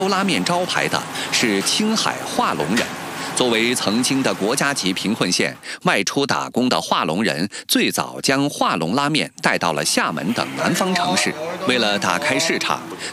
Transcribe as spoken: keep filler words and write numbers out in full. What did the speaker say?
拉面招牌的是青海化隆人。作为曾经的国家级贫困县，外出打工的化隆人最早将化隆拉面带到了厦门等南方城市。为了打开市场，